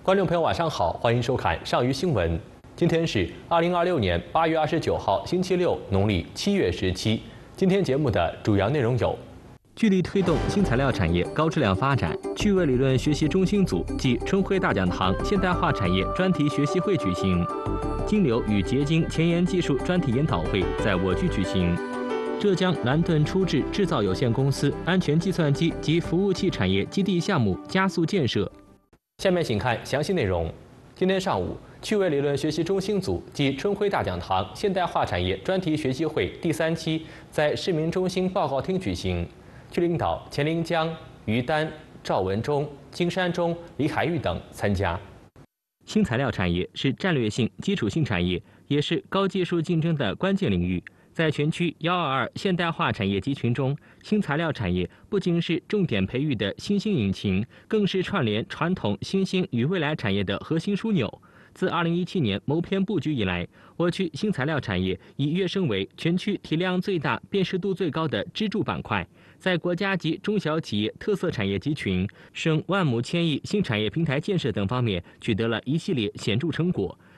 观众朋友，晚上好，欢迎收看上虞新闻。今天是2026年8月29号，星期六，农历7月17。今天节目的主要内容有： 聚力推动新材料产业高质量发展，趣味理论学习中心组暨春晖大讲堂现代化产业专题学习会举行；金流与结晶前沿技术专题研讨会在我居举行；浙江蓝盾初制制造有限公司安全计算机及服务器产业基地项目加速建设。 下面请看详细内容。今天上午，趣味理论学习中心组暨春晖大讲堂现代化产业专题学习会第3期在市民中心报告厅举行。区领导钱林江、于丹、赵文忠、金山中、李海玉等参加。 新材料产业是战略性、基础性产业，也是高技术竞争的关键领域。在全区122现代化产业集群中，新材料产业不仅是重点培育的新兴引擎，更是串联传统、新兴与未来产业的核心枢纽。自2017年谋篇布局以来，我区新材料产业已跃升为全区体量最大、辨识度最高的支柱板块，在国家级中小企业特色产业集群、省万亩千亿新产业平台建设等方面取得了一系列显著成果。